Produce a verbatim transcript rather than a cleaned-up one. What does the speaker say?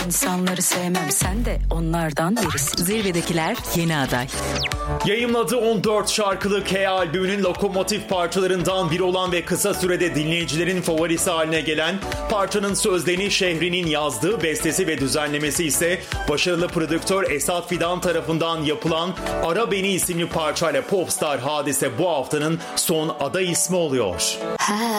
İnsanları sevmem, sen de onlardan birisin. Zirvedekiler yeni aday. Yayımladığı on dört şarkılık H albümünün lokomotif parçalarından biri olan ve kısa sürede dinleyicilerin favorisi haline gelen parçanın sözlerini Şehri'nin yazdığı, bestesi ve düzenlemesi ise başarılı prodüktör Esat Fidan tarafından yapılan Ara Beni isimli parçayla popstar Hadise bu haftanın son aday ismi oluyor. Ha.